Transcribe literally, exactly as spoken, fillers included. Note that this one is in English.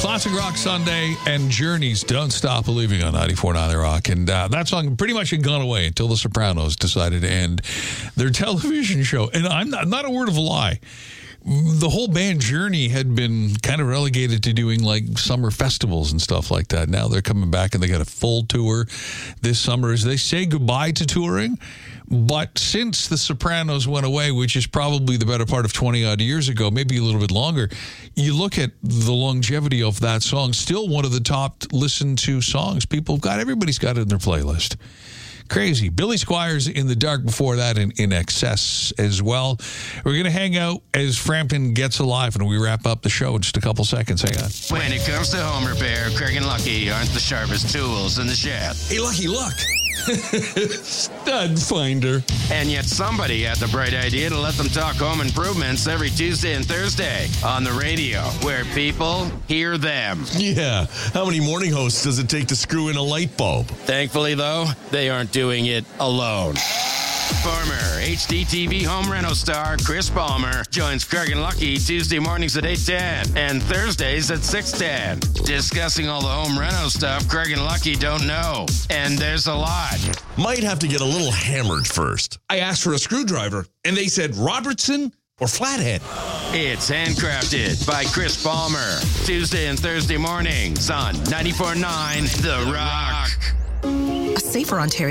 Classic Rock Sunday and Journey's Don't Stop Believing on ninety-four point nine The Rock. And uh, that song pretty much had gone away until The Sopranos decided to end their television show. And I'm not, not a word of a lie. The whole band Journey had been kind of relegated to doing like summer festivals and stuff like that. Now they're coming back and they got a full tour this summer as they say goodbye to touring. But since The Sopranos went away, which is probably the better part of twenty odd years ago, maybe a little bit longer, you look at the longevity of that song, still one of the top listened to songs. People have got, everybody's got it in their playlist. Crazy. Billy Squires in the Dark before that, and In Excess as well. We're going to hang out as Frampton gets alive, and we wrap up the show in just a couple seconds. Hang on. When it comes to home repair, Craig and Lucky aren't the sharpest tools in the shed. Hey, Lucky, look. Stud finder. And yet somebody had the bright idea to let them talk home improvements every Tuesday and Thursday on the radio, where people hear them. Yeah. How many morning hosts does it take to screw in a light bulb? Thankfully, though, they aren't doing it alone. Former H D T V home reno star Chris Palmer joins Craig and Lucky Tuesday mornings at eight ten and Thursdays at six ten, discussing all the home reno stuff Craig and Lucky don't know. And there's a lot. Might have to get a little hammered first. I asked for a screwdriver, and they said Robertson or Flathead. It's handcrafted by Chris Palmer. Tuesday and Thursday mornings on ninety-four point nine The Rock. A safer Ontario